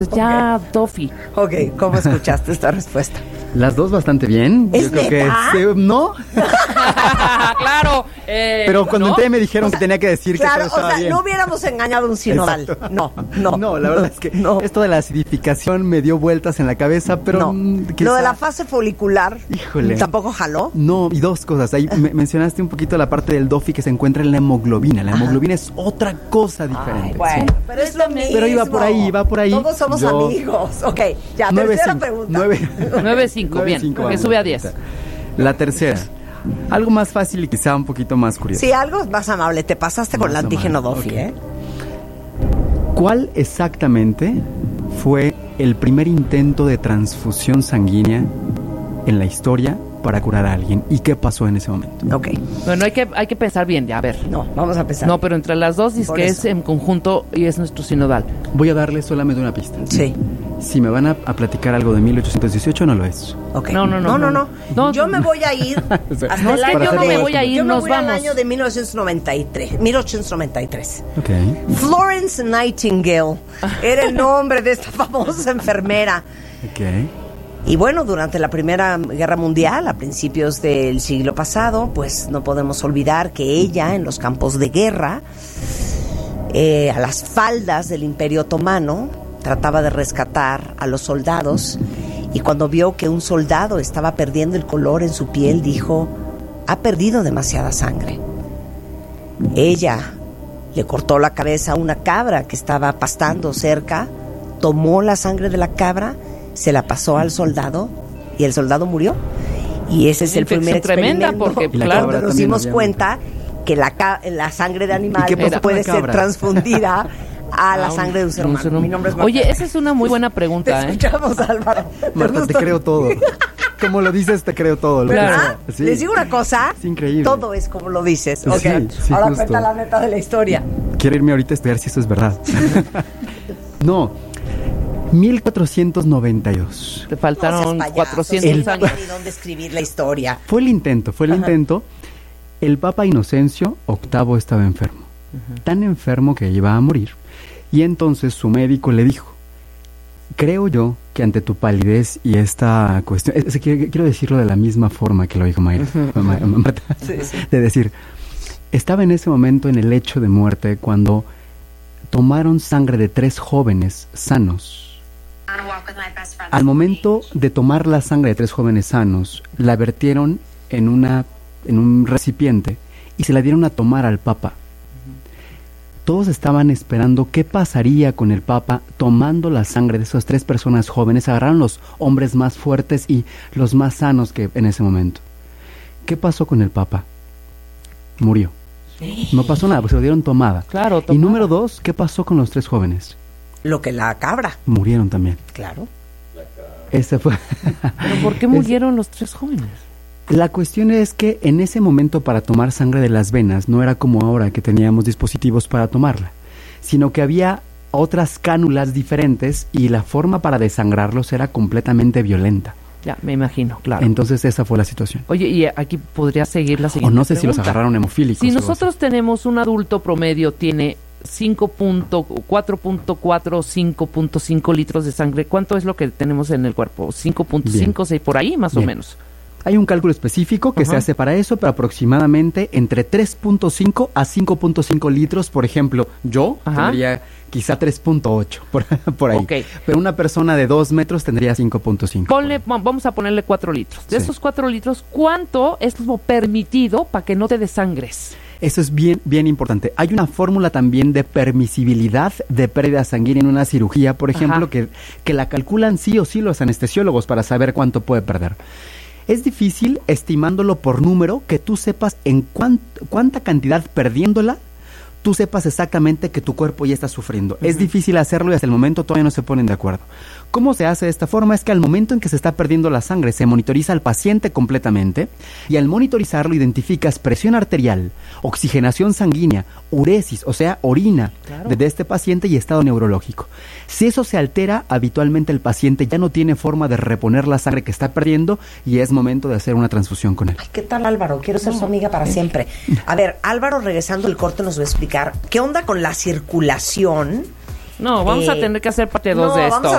Ya, Dofi. Ok, ¿cómo escuchaste esta respuesta? Las dos bastante bien. ¿Es Yo creo neta? que no. Claro. Pero cuando ¿no? entré me dijeron que tenía que decir Claro, que todo estaba bien. no hubiéramos engañado a un sinodal. Exacto. No, la verdad es que esto de la acidificación me dio vueltas en la cabeza, pero quizá... Lo de la fase folicular, híjole, ¿tampoco jaló? No, y dos cosas. Ahí mencionaste un poquito la parte del DOFI que se encuentra en la hemoglobina. La hemoglobina es otra cosa diferente. Ay, bueno, ¿sí? pero es lo mismo. Pero iba por ahí. Todos somos amigos. Ok, ya, tercera pregunta. 9.5, bien, que sube a 10. La tercera. Algo más fácil y quizá un poquito más curioso. Sí, algo más amable. Te pasaste con el Más antígeno amable, DOFI, ok. ¿eh? ¿Cuál exactamente fue el primer intento de transfusión sanguínea en la historia para curar a alguien? ¿Y qué pasó en ese momento? Ok. Bueno, hay que pensar bien, ya, a ver. No, vamos a pensar. No, pero entre las dos dices Por que eso. es en conjunto y es nuestro sinodal. Voy a darle solamente una pista. Sí. Si me van a platicar algo de 1818, no lo es. Ok. No. No, Yo me voy a ir hasta No, el es que año yo no de- me voy a ir, Yo me nos voy al vamos. año de 1893. Ok. Florence Nightingale era el nombre de esta famosa enfermera. Ok. Y bueno, durante la Primera Guerra Mundial, a principios del siglo pasado, pues no podemos olvidar que ella, en los campos de guerra, a las faldas del Imperio Otomano, trataba de rescatar a los soldados, y cuando vio que un soldado estaba perdiendo el color en su piel, dijo: ha perdido demasiada sangre. Ella le cortó la cabeza a una cabra que estaba pastando cerca, tomó la sangre de la cabra, se la pasó al soldado y el soldado murió. Y ese es el primer Infección tremenda, experimento porque, claro, donde nos también, dimos obviamente. cuenta que la sangre de animal ¿Y qué pasó con puede la ser cabra? transfundida a la sangre de un ser humano. Mi nombre es Marta. Oye, esa es una muy buena Te pregunta, ¿eh? escuchamos, Álvaro. Marta, te creo todo. Como lo dices, te creo todo. Lo ¿Verdad? que sea. Sí. Les digo una cosa. Es increíble. Todo es como lo dices. Sí, Ok. sí, Ahora justo. cuenta la neta de la historia. Quiero irme ahorita a estudiar si esto es verdad. No. 1492. Te faltaron No seas payaso, 400 no años. sabía ni dónde escribir la historia. Fue el intento. El Papa Inocencio VIII estaba enfermo. Tan enfermo que iba a morir. Y entonces su médico le dijo: creo yo que ante tu palidez y esta cuestión... quiero decirlo de la misma forma que lo dijo Mayra. Marta. Sí, sí. De decir, estaba en ese momento en el lecho de muerte cuando tomaron sangre de 3 jóvenes sanos. Al momento de tomar la sangre de 3 jóvenes sanos, la vertieron en un recipiente y se la dieron a tomar al Papa. Todos estaban esperando qué pasaría con el Papa tomando la sangre de esas 3 personas jóvenes. Agarraron los hombres más fuertes y los más sanos que en ese momento. ¿Qué pasó con el Papa? Murió. No pasó nada, pues se lo dieron tomada. Claro, Y número 2, ¿qué pasó con los 3 jóvenes? Lo que la cabra. Murieron también. Claro. Ese fue. ¿Pero por qué murieron los 3 jóvenes? La cuestión es que en ese momento para tomar sangre de las venas no era como ahora que teníamos dispositivos para tomarla, sino que había otras cánulas diferentes y la forma para desangrarlos era completamente violenta. Ya, me imagino, claro. Entonces esa fue la situación. Oye, y aquí podría seguir la O siguiente no sé si los pregunta. agarraron hemofílicos. Si o algo nosotros tenemos un adulto promedio, tiene 4.4, 5.5 litros de sangre, ¿cuánto es lo que tenemos en el cuerpo? 5.5, 6, por ahí más o Bien. menos. Hay un cálculo específico que se hace para eso, pero aproximadamente entre 3.5 a 5.5 litros. Por ejemplo, yo tendría quizá 3.8 por ahí. Ok. Pero una persona de 2 metros tendría 5.5. Vamos a ponerle 4 litros. De Sí. esos 4 litros, ¿cuánto es como permitido para que no te desangres? Eso es bien, bien importante. Hay una fórmula también de permisibilidad de pérdida sanguínea en una cirugía, por ejemplo, que la calculan sí o sí los anestesiólogos para saber cuánto puede perder. Es difícil, estimándolo por número, que tú sepas en cuánta cantidad perdiéndola, tú sepas exactamente que tu cuerpo ya está sufriendo. Es difícil hacerlo y hasta el momento todavía no se ponen de acuerdo. ¿Cómo se hace de esta forma? Es que al momento en que se está perdiendo la sangre, se monitoriza al paciente completamente y al monitorizarlo identificas presión arterial, oxigenación sanguínea, uresis, o sea, orina de este paciente y estado neurológico. Si eso se altera, habitualmente el paciente ya no tiene forma de reponer la sangre que está perdiendo y es momento de hacer una transfusión con él. Ay, ¿qué tal, Álvaro? Quiero ser su amiga para siempre. A ver, Álvaro, regresando al corte, nos va a explicar qué onda con la circulación No, vamos a tener que hacer parte 2 de esto. Vamos a